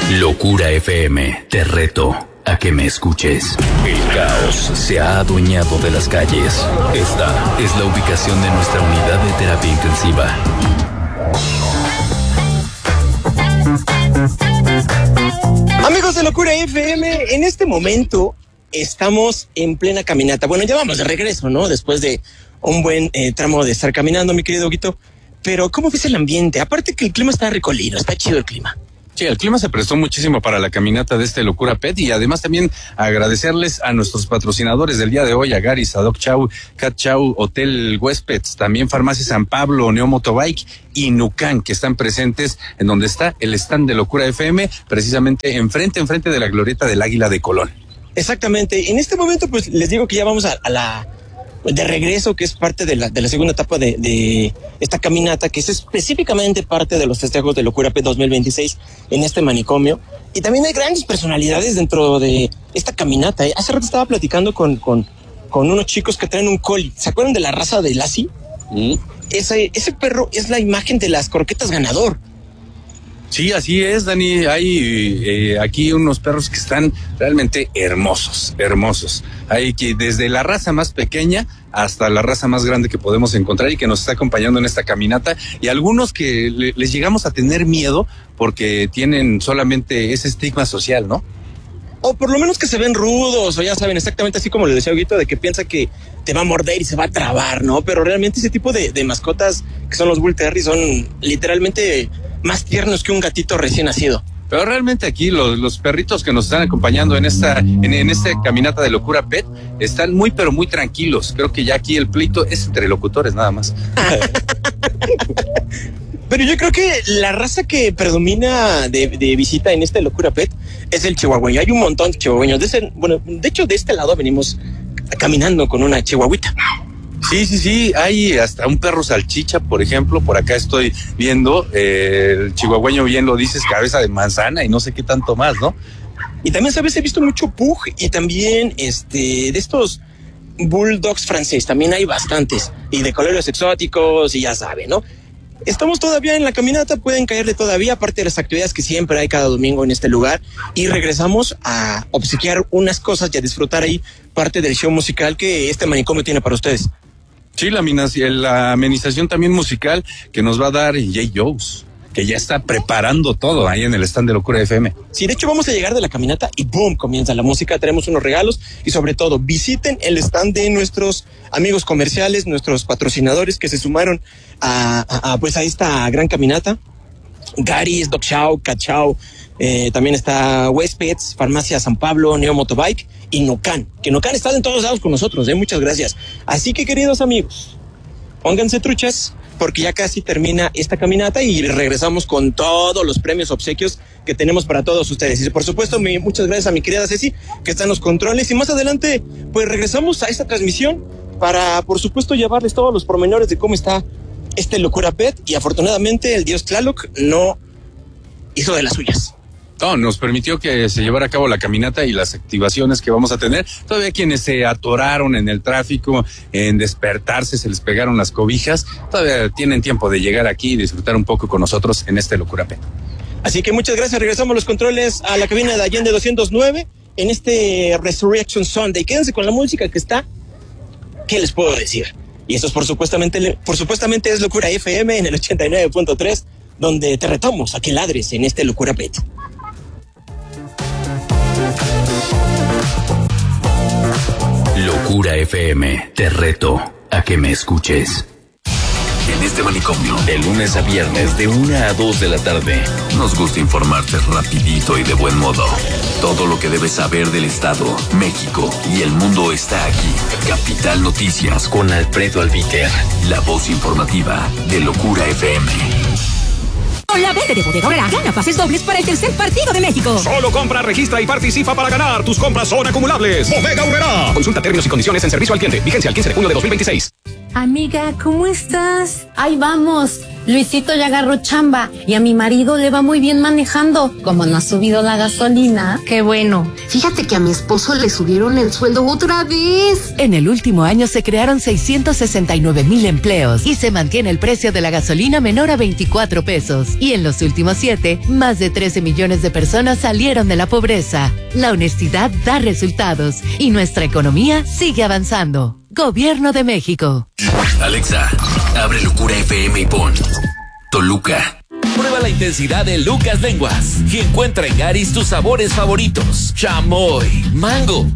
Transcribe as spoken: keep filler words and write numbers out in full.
Locura F M, te reto a que me escuches. El caos se ha adueñado de las calles. Esta es la ubicación de nuestra unidad de terapia intensiva. Amigos de Locura F M, en este momento estamos en plena caminata. Bueno, ya vamos de regreso, ¿no? Después de un buen eh, tramo de estar caminando, mi querido Guito. Pero, ¿cómo ves el ambiente? Aparte que el clima está ricolino, está chido el clima. Sí, el clima se prestó muchísimo para la caminata de este Locura Pet y además también agradecerles a nuestros patrocinadores del día de hoy, a Garis, a Doc Chau, Cat Chau, Hotel Huéspedes, también Farmacia San Pablo, Neo Motobike y Nucan, que están presentes en donde está el stand de Locura F M, precisamente enfrente, enfrente de la glorieta del Águila de Colón. Exactamente. En este momento, pues, les digo que ya vamos a, a la... de regreso, que es parte de la, de la segunda etapa de, de esta caminata, que es específicamente parte de los festejos de Locura Pet dos mil veintiséis en este manicomio. Y también hay grandes personalidades dentro de esta caminata. ¿eh? Hace rato estaba platicando con, con, con unos chicos que traen un collie. ¿Se acuerdan de la raza de Lassie? ¿Mm? Ese, ese perro es la imagen de las croquetas ganador. Sí, así es, Dani. Hay eh, aquí unos perros que están realmente hermosos, hermosos. Hay que desde la raza más pequeña hasta la raza más grande que podemos encontrar y que nos está acompañando en esta caminata. Y algunos que le, les llegamos a tener miedo porque tienen solamente ese estigma social, ¿no? O por lo menos que se ven rudos, o ya saben, exactamente así como le decía Huguito, de que piensa que te va a morder y se va a trabar, ¿no? Pero realmente ese tipo de, de mascotas que son los Bull Terriers son literalmente más tiernos que un gatito recién nacido. Pero realmente aquí los, los perritos que nos están acompañando en esta, en, en esta caminata de Locura Pet están muy pero muy tranquilos. Creo que ya aquí el pleito es entre locutores nada más. Pero yo creo que la raza que predomina de, de visita en este Locura Pet es el chihuahueño. Hay un montón de chihuahueños. De ese, bueno, de hecho, de este lado venimos caminando con una chihuahuita. Sí, sí, sí, hay hasta un perro salchicha, por ejemplo, por acá estoy viendo, eh, el chihuahueño bien lo dices, cabeza de manzana y no sé qué tanto más, ¿no? Y también, ¿sabes? He visto mucho pug y también este de estos bulldogs francés, también hay bastantes, y de colores exóticos y ya saben, ¿no? Estamos todavía en la caminata, pueden caerle todavía, aparte de las actividades que siempre hay cada domingo en este lugar, y regresamos a obsequiar unas cosas y a disfrutar ahí parte del show musical que este manicomio tiene para ustedes. Sí, la, la amenización también musical que nos va a dar Jay Jones, que ya está preparando todo ahí en el stand de Locura F M. Sí, de hecho vamos a llegar de la caminata y boom, comienza la música, tenemos unos regalos y sobre todo visiten el stand de nuestros amigos comerciales, nuestros patrocinadores que se sumaron a, a, a pues a esta gran caminata. Garis, Doc Chau, Cat Chau, eh, también está Huéspedes, Farmacia San Pablo, Neo Motobike y Nucan, que Nucan está en todos lados con nosotros, eh, muchas gracias. Así que, queridos amigos, pónganse truchas, porque ya casi termina esta caminata y regresamos con todos los premios, obsequios que tenemos para todos ustedes. Y por supuesto, mi, muchas gracias a mi querida Ceci, que está en los controles, y más adelante, pues regresamos a esta transmisión para, por supuesto, llevarles todos los pormenores de cómo está este Locura Pet, y afortunadamente el dios Tlaloc no hizo de las suyas. No, nos permitió que se llevara a cabo la caminata y las activaciones que vamos a tener. Todavía quienes se atoraron en el tráfico, en despertarse, se les pegaron las cobijas, todavía tienen tiempo de llegar aquí y disfrutar un poco con nosotros en este Locura Pet. Así que muchas gracias, regresamos los controles a la cabina de Allende doscientos nueve en este Resurrection Sunday. Quédense con la música que está, ¿qué les puedo decir? Y eso es por supuestamente, por supuestamente es Locura F M en el ochenta y nueve punto tres, donde te retamos a que ladres en este Locura Pet. Locura F M, te reto a que me escuches. En este manicomio, de lunes a viernes de una a dos de la tarde, nos gusta informarte rapidito y de buen modo. Todo lo que debes saber del Estado, México y el mundo está aquí. Capital Noticias con Alfredo Albíter, la voz informativa de Locura F M. Con la verde de Bodega Aurrerá, gana pases dobles para el tercer partido de México. Solo compra, registra y participa para ganar. Tus compras son acumulables. Bodega Aurrerá. Consulta términos y condiciones en servicio al cliente. Vigencia el quince de junio de dos mil veintiséis. Amiga, ¿cómo estás? Ahí vamos. Luisito ya agarró chamba y a mi marido le va muy bien manejando. Como no ha subido la gasolina. Qué bueno. Fíjate que a mi esposo le subieron el sueldo otra vez. En el último año se crearon seiscientos sesenta y nueve mil empleos y se mantiene el precio de la gasolina menor a veinticuatro pesos. Y en los últimos siete, más de trece millones de personas salieron de la pobreza. La honestidad da resultados y nuestra economía sigue avanzando. Gobierno de México. Alexa, abre Locura F M y pon Toluca. Prueba la intensidad de Lucas Lenguas y encuentra en Garis tus sabores favoritos. Chamoy, mango,